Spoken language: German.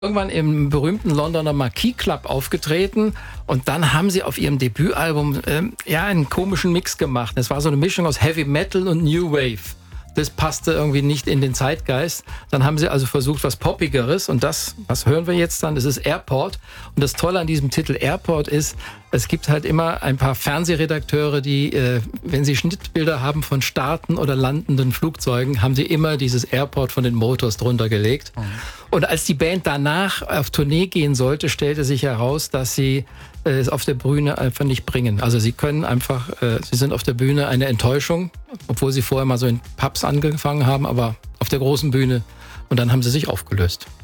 Irgendwann im berühmten Londoner Marquis Club aufgetreten und dann haben sie auf ihrem Debütalbum einen komischen Mix gemacht. Es war so eine Mischung aus Heavy Metal und New Wave. Das passte irgendwie nicht in den Zeitgeist. Dann haben sie also versucht, was Poppigeres. Und das, was hören wir jetzt dann? Das ist Airport. Und das Tolle an diesem Titel Airport ist, es gibt halt immer ein paar Fernsehredakteure, die, wenn sie Schnittbilder haben von starten oder landenden Flugzeugen, haben sie immer dieses Airport von den Motors drunter gelegt. Mhm. Und als die Band danach auf Tournee gehen sollte, stellte sich heraus, dass sie es auf der Bühne einfach nicht bringen. Also sie können einfach, sie sind auf der Bühne eine Enttäuschung, obwohl sie vorher mal so in Pubs angefangen haben, aber auf der großen Bühne. Und dann haben sie sich aufgelöst.